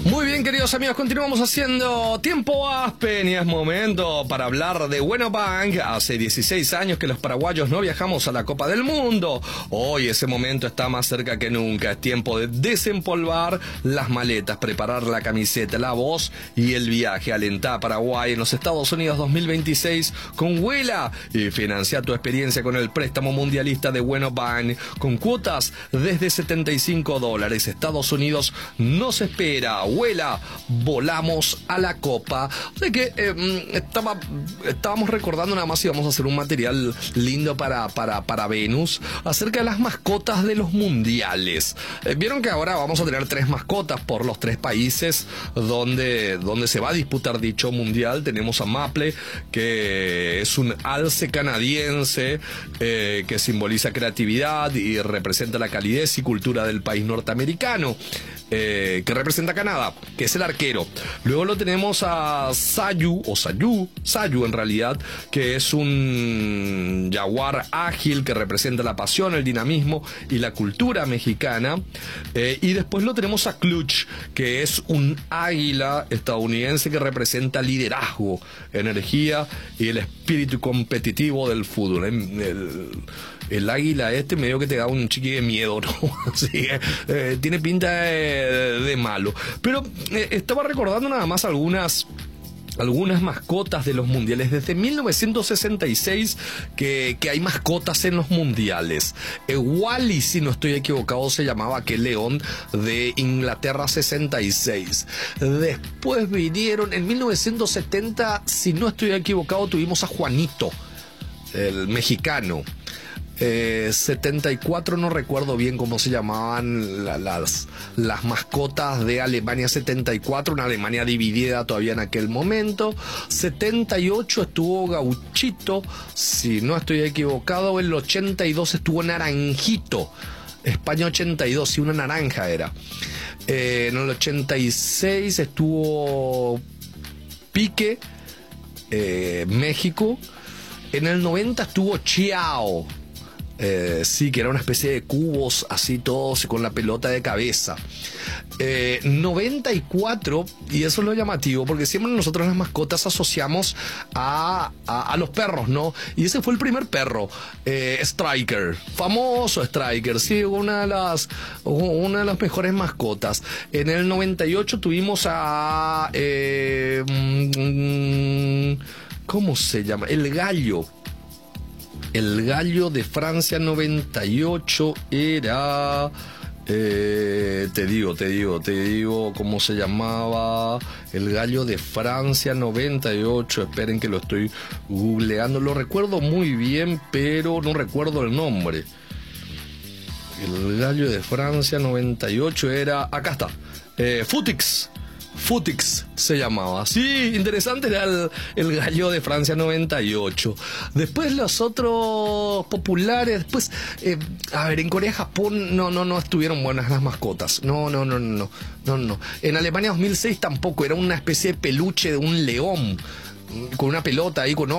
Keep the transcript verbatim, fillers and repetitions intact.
Muy bien, queridos amigos, continuamos haciendo Tiempo Aspen y es momento para hablar de Bueno Bank. Hace dieciséis años que los paraguayos no viajamos a la Copa del Mundo. Hoy ese momento está más cerca que nunca. Es tiempo de desempolvar las maletas, preparar la camiseta, la voz y el viaje. Alentá a Paraguay en los Estados Unidos dos mil veintiséis con Vuela y financia tu experiencia con el préstamo mundialista de Bueno Bank con cuotas desde setenta y cinco dólares. Estados Unidos nos espera. Vuela, volamos a la Copa. O sea que eh, estaba, estábamos recordando, nada más íbamos a hacer un material lindo para, para, para Venus acerca de las mascotas de los mundiales. Eh, Vieron que ahora vamos a tener tres mascotas por los tres países donde, donde se va a disputar dicho mundial. Tenemos a Maple, que es un alce canadiense eh, que simboliza creatividad y representa la calidez y cultura del país norteamericano. Eh, que representa a Canadá, que es el arquero. Luego lo tenemos a Sayu, o Sayu, Sayu en realidad, que es un jaguar ágil que representa la pasión, el dinamismo y la cultura mexicana. Eh, y después lo tenemos a Clutch, que es un águila estadounidense que representa liderazgo, energía y el espíritu competitivo del fútbol. El, el, el águila este medio que te da un chiqui de miedo, ¿no? Sí, eh, tiene pinta de, de malo. Pero eh, estaba recordando nada más algunas... algunas mascotas de los mundiales. Desde mil novecientos sesenta y seis que, que hay mascotas en los mundiales. Eh, Wally, si no estoy equivocado, se llamaba aquel león de Inglaterra sesenta y seis. Después vinieron, en mil novecientos setenta, si no estoy equivocado, tuvimos a Juanito, el mexicano. Eh, setenta y cuatro no recuerdo bien cómo se llamaban la, las, las mascotas de Alemania setenta y cuatro, una Alemania dividida todavía en aquel momento. setenta y ocho estuvo Gauchito, si no estoy equivocado. En el ochenta y dos estuvo Naranjito, España ochenta y dos, y una naranja era. Eh, en el ochenta y seis estuvo Pique, eh, México. En el noventa estuvo Chiao. Eh, sí, que era una especie de cubos así todos con la pelota de cabeza. eh, noventa y cuatro, y eso es lo llamativo, porque siempre nosotros las mascotas asociamos a, a, a los perros, ¿no? Y ese fue el primer perro, eh, Striker, famoso Striker, sí, una de las una de las mejores mascotas. En el noventa y ocho tuvimos a eh, ¿cómo se llama? El gallo. El gallo de Francia noventa y ocho era... Eh, te digo, te digo, te digo cómo se llamaba. El gallo de Francia noventa y ocho. Esperen que lo estoy googleando. Lo recuerdo muy bien, pero no recuerdo el nombre. El gallo de Francia noventa y ocho era... Acá está. Eh, Futix. Futix se llamaba. Sí, interesante era el, el gallo de Francia noventa y ocho. Después los otros populares. Después, eh, a ver, en Corea y Japón no, no, no estuvieron buenas las mascotas. No, no, no, no, no, no. En Alemania dos mil seis tampoco. Era una especie de peluche de un león con una pelota ahí con